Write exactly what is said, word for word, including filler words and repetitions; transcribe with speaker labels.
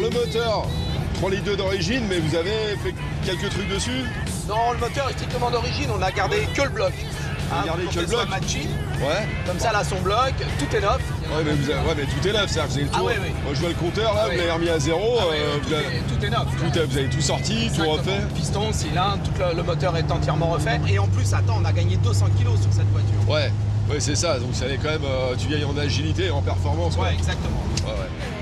Speaker 1: le moteur, trois litres deux d'origine, mais vous avez fait quelques trucs dessus?
Speaker 2: Non, le moteur est strictement d'origine, on a gardé que le bloc.
Speaker 1: Vous avez gardé
Speaker 2: pour
Speaker 1: que le
Speaker 2: qu'elle soit
Speaker 1: bloc?
Speaker 2: matchy.
Speaker 1: Ouais.
Speaker 2: Comme ça, là, son bloc, tout est neuf.
Speaker 1: Ouais, mais, vous avez, ouais, mais tout est neuf, c'est-à-dire que vous avez le
Speaker 2: Ah
Speaker 1: tour.
Speaker 2: ouais, ouais.
Speaker 1: Moi, je vois le compteur, là,
Speaker 2: Ah
Speaker 1: vous
Speaker 2: ouais.
Speaker 1: l'avez remis à zéro.
Speaker 2: Ah ouais,
Speaker 1: euh,
Speaker 2: tout,
Speaker 1: vous, avez,
Speaker 2: est, tout est neuf.
Speaker 1: tout, vous avez tout sorti,
Speaker 2: Exactement.
Speaker 1: tout refait.
Speaker 2: Piston, cylindre, tout le, le moteur est entièrement refait. Et en plus, attends, on a gagné deux cents kilos sur cette voiture.
Speaker 1: Ouais, ouais c'est ça. Donc, ça allait quand même. Euh, tu gagnes en agilité et en performance. Quoi.
Speaker 2: Ouais, exactement.
Speaker 1: Ouais, ouais.